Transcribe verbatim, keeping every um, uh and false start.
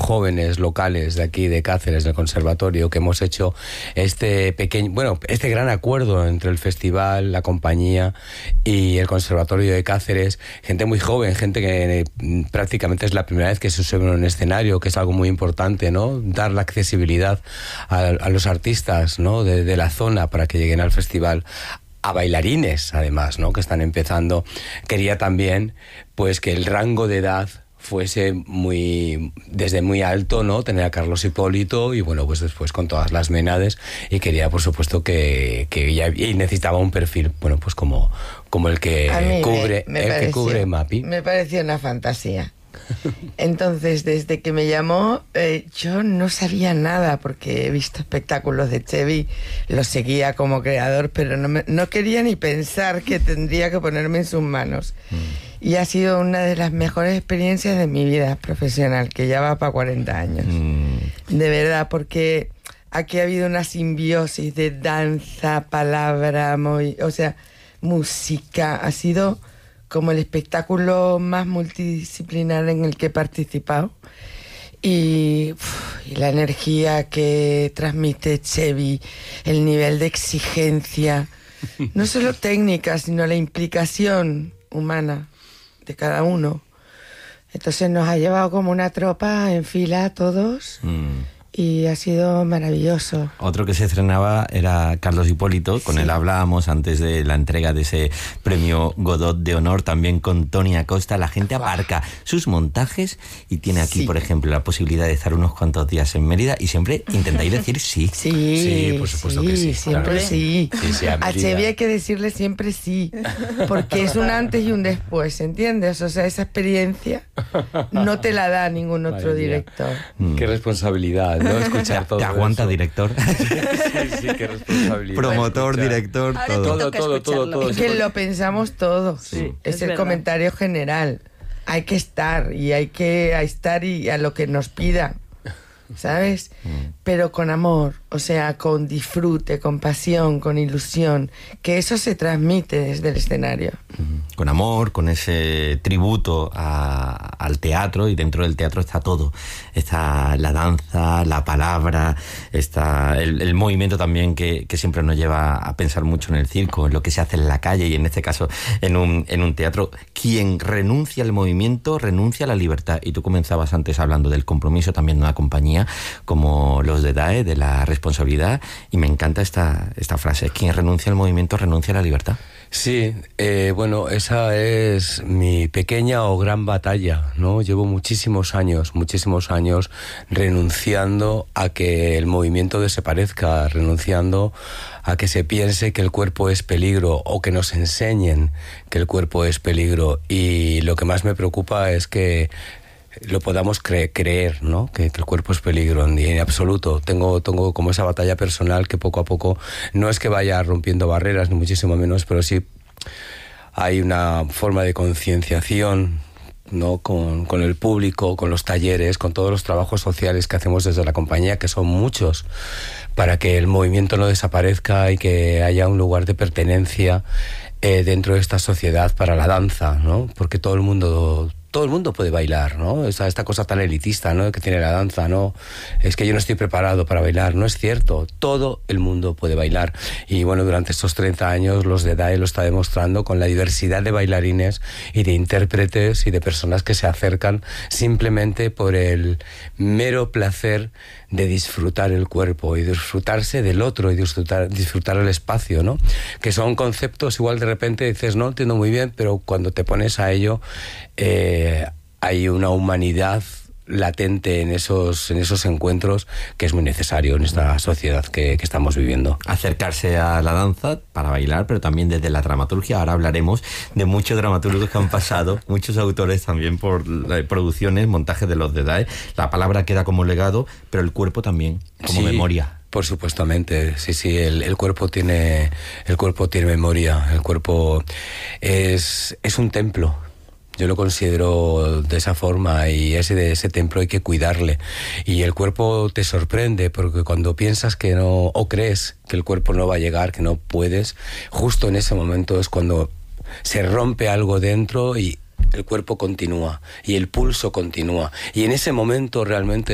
jóvenes locales de aquí, de Cáceres, del conservatorio, que hemos hecho este pequeño, bueno, este gran acuerdo entre el festival, la compañía y el conservatorio de Cáceres. Gente muy joven, gente que eh, prácticamente es la primera vez que se sube en un escenario, que es algo muy importante, ¿no? Dar la accesibilidad a, a los artistas, ¿no? De, de la zona para que lleguen al festival. A bailarines, además, ¿no? Que están empezando. Quería también, pues, que el rango de edad fuese muy, desde muy alto, ¿no? Tener a Carlos Hipólito y, bueno, pues después con todas las Ménades, y quería, por supuesto, que, que ya, y necesitaba un perfil, bueno, pues como, como el que cubre, me, me el pareció, que cubre Mapi. Me pareció una fantasía. Entonces, desde que me llamó, eh, yo no sabía nada, porque he visto espectáculos de Chevy, lo seguía como creador, pero no, me, no quería ni pensar que tendría que ponerme en sus manos. Mm. Y ha sido una de las mejores experiencias de mi vida profesional, que ya va para cuarenta años. Mm. De verdad, porque aquí ha habido una simbiosis de danza, palabra, muy, o sea, música. Ha sido como el espectáculo más multidisciplinar en el que he participado. Y, uf, y la energía que transmite Chevy, el nivel de exigencia, no solo técnica, sino la implicación humana de cada uno. Entonces nos ha llevado como una tropa en fila a todos. Mm. Y ha sido maravilloso. Otro que se estrenaba era Carlos Hipólito, con sí. él hablábamos antes de la entrega de ese premio Godot de honor, también con Tony Acosta. La gente aparca sus montajes y tiene aquí, sí. por ejemplo, la posibilidad de estar unos cuantos días en Mérida, y siempre intentáis decir sí. Sí, sí, por supuesto sí, que sí. Siempre claro. sí. sí, sí a, a Chevy hay que decirle siempre sí, porque es un antes y un después, ¿entiendes? O sea, esa experiencia no te la da ningún otro Madre director. Mm. Qué responsabilidad, ¿no? Escuchar todo. Te aguanta, eso. Director. Sí, sí, qué responsabilidad. Promotor, escuchar. director, Ahora todo. Todo, todo, todo, todo. Es que lo pensamos todo. Sí, es, es el verdad. comentario general. Hay que estar, y hay que estar y a lo que nos pidan, ¿sabes? Mm. Pero con amor, o sea, con disfrute, con pasión, con ilusión, que eso se transmite desde el escenario. Mm. Con amor, con ese tributo a, al teatro, y dentro del teatro está todo. Está la danza, la palabra, está el, el movimiento también que, que siempre nos lleva a pensar mucho en el circo, en lo que se hace en la calle, y en este caso en un, en un teatro. Quien renuncia al movimiento, renuncia a la libertad. Y tú comenzabas antes hablando del compromiso también de una compañía como los de D A E, de la responsabilidad, y me encanta esta, esta frase: quien renuncia al movimiento renuncia a la libertad. Sí, eh, bueno, esa es mi pequeña o gran batalla, ¿no? Llevo muchísimos años, muchísimos años renunciando a que el movimiento desaparezca, renunciando a que se piense que el cuerpo es peligro, o que nos enseñen que el cuerpo es peligro. Y lo que más me preocupa es que lo podamos cre- creer, ¿no? Que, que el cuerpo es peligro. Y en absoluto. Tengo, tengo como esa batalla personal que poco a poco, no es que vaya rompiendo barreras, ni muchísimo menos, pero sí hay una forma de concienciación, ¿no? Con, con el público, con los talleres, con todos los trabajos sociales que hacemos desde la compañía, que son muchos, para que el movimiento no desaparezca y que haya un lugar de pertenencia eh, dentro de esta sociedad para la danza, ¿no? Porque todo el mundo... todo el mundo puede bailar, ¿no? Esta, esta cosa tan elitista, ¿no? Que tiene la danza, ¿no? Es que yo no estoy preparado para bailar. No es cierto. Todo el mundo puede bailar. Y bueno, durante estos treinta años los de D A E lo está demostrando con la diversidad de bailarines y de intérpretes y de personas que se acercan simplemente por el mero placer de disfrutar el cuerpo y disfrutarse del otro y disfrutar, disfrutar el espacio, ¿no? Que son conceptos, igual de repente dices, no entiendo muy bien, pero cuando te pones a ello, eh, hay una humanidad latente en esos, en esos encuentros que es muy necesario en esta sociedad que, que estamos viviendo. Acercarse a la danza para bailar, pero también desde la dramaturgia. Ahora hablaremos de muchos dramaturgos que han pasado, muchos autores también por producciones, montajes de los de D A E. La palabra queda como legado, pero el cuerpo también, como sí, memoria. Por supuestamente, sí, sí, el, el cuerpo tiene, el cuerpo tiene memoria, el cuerpo es, es un templo. Yo lo considero de esa forma, y ese de ese templo hay que cuidarle. Y el cuerpo te sorprende, porque cuando piensas que no, o crees que el cuerpo no va a llegar, que no puedes, justo en ese momento es cuando se rompe algo dentro y el cuerpo continúa y el pulso continúa, y en ese momento realmente